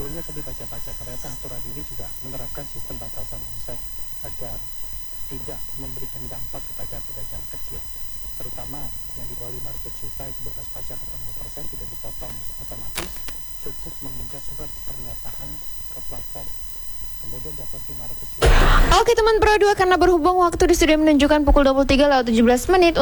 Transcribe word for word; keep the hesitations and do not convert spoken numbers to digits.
sebelumnya tadi baca-baca, ternyata aturan ini juga menerapkan sistem batasan omset agar tidak memberikan dampak kepada pedagang kecil, terutama yang di bawah lima ratus juta itu bebas pajak atau nol persen, tidak dipotong otomatis, cukup mengunggah surat pernyataan ke platform. Kemudian di atas lima ratus juta. Oke teman Pro dua, karena berhubung waktu di studio menunjukkan pukul dua puluh tiga lewat tujuh belas menit.